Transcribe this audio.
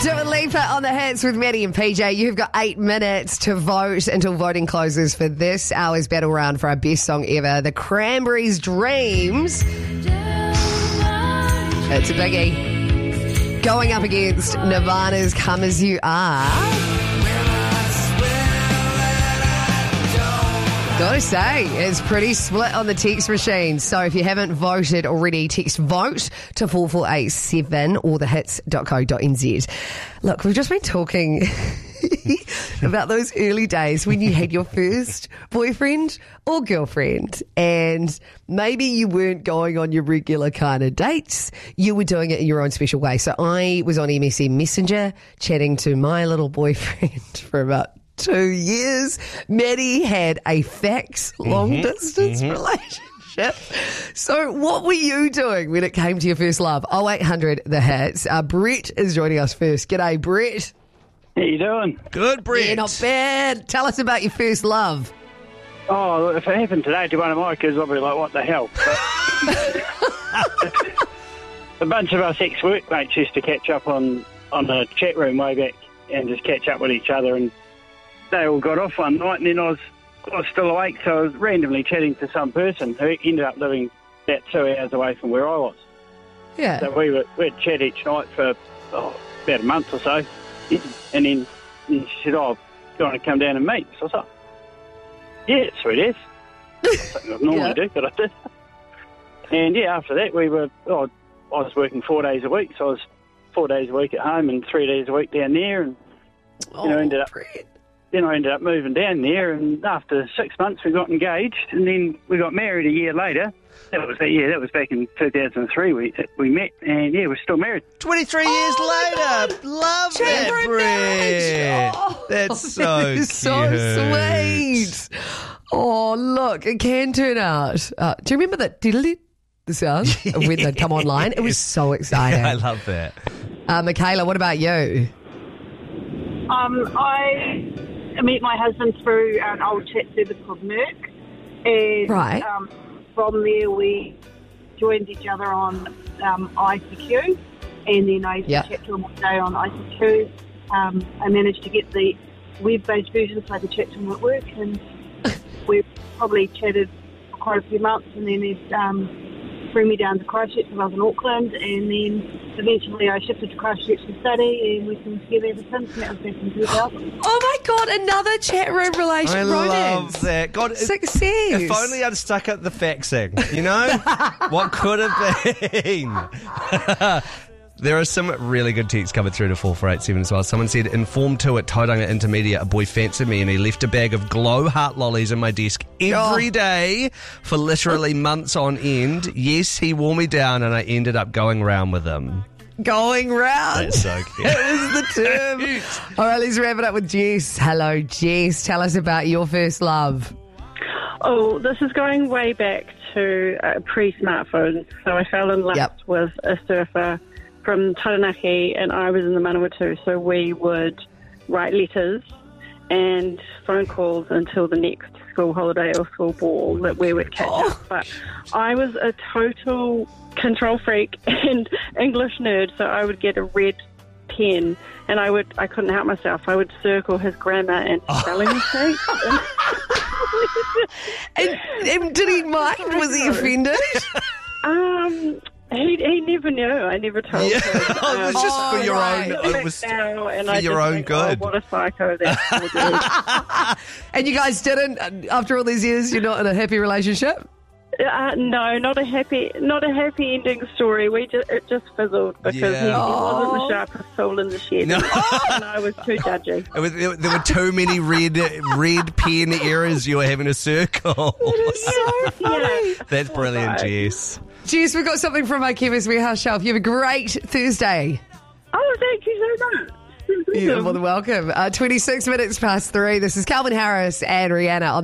Dua Lipa on the hits with Maddie and PJ. You've got 8 minutes to vote until voting closes for this hour's battle round for our best song ever, The Cranberries' Dreams. It's a biggie. Going up against Nirvana's Come As You Are. Gotta say, it's pretty split on the text machine. So if you haven't voted already, text VOTE to 4487 or thehits.co.nz. Look, we've just been talking about those early days when you had your first boyfriend or girlfriend, and maybe you weren't going on your regular kind of dates. You were doing it in your own special way. So I was on MSN Messenger chatting to my little boyfriend for about 2 years. Maddie had a fax long-distance relationship. So what were you doing when it came to your first love? 0800 The Hits. Brett is joining us first. G'day, Brett. How you doing? Good, Brett. Yeah, not bad. Tell us about your first love. Oh, if it happened today to one of my kids, I'd be like, what the hell? But a bunch of us ex-workmates used to catch up on the chat room way back and just catch up with each other, and they all got off one night, and then I was still awake, so I was randomly chatting to some person who ended up living about 2 hours away from where I was. Yeah. So we'd chat each night for about a month or so, and then she said, "Oh, do you want to come down and meet?" So I was like, "Yeah, sweet as." Something I normally do, but I did. And yeah, after that I was working 4 days a week, so I was 4 days a week at home and 3 days a week down there, and Then I ended up moving down there, and after 6 months we got engaged, and then we got married a year later. That was back in 2003 we met, and yeah, we're still married. 23 years later. Love that, Brett. Oh, That's so cute. So sweet. Oh, look, it can turn out. Do you remember that diddly? The sound of when they'd come online? It was so exciting. Yeah, I love that. Michaela, what about you? I met my husband through an old chat service called Merck, and Right. From there we joined each other on ICQ, and then I used to chat to him all day on ICQ. I managed to get the web-based version so I could chat to him at work, and we probably chatted for quite a few months, and then he threw me down to Christchurch when I was in Auckland, and then eventually I shifted to Christchurch to study, and we've been together ever since, and that was back in 2000. Oh my God, another chat room relationship. I romance. love that. God, Success. If only I'd stuck at the faxing, you know? What could have been? There are some really good texts coming through to 4487 as well. Someone said, informed to at Tauranga Intermediate, a boy fancied me and he left a bag of glow heart lollies in my desk every day for literally months on end. Yes, he wore me down and I ended up going round with him. Going round. That's so cute. That was the term. All right, let's wrap it up with Jess. Hello, Jess. Tell us about your first love. Oh, this is going way back to pre-smartphones. So I fell in love with a surfer from Taranaki, and I was in the Manawatu, so we would write letters and phone calls until the next school holiday or school ball that we would catch up. But I was a total control freak and English nerd, so I would get a red pen and I couldn't help myself. I would circle his grammar and spelling mistakes. And did he mind? Was he offended? He never knew. I never told him. It was just for your own. It was for your own good. Oh, what a psycho that poor dude. And you guys didn't. After all these years, you're not in a happy relationship. No, not a happy ending story. It just fizzled because he wasn't the sharpest tool in the shed, and I was too judgy. There were too many red pen errors. You were having a circle. So funny. That's brilliant, Jess. Jess, we've got something from our Chemist Warehouse shelf. You have a great Thursday. Oh, thank you so much. You're more than welcome. 26 minutes past 3. This is Calvin Harris and Rihanna on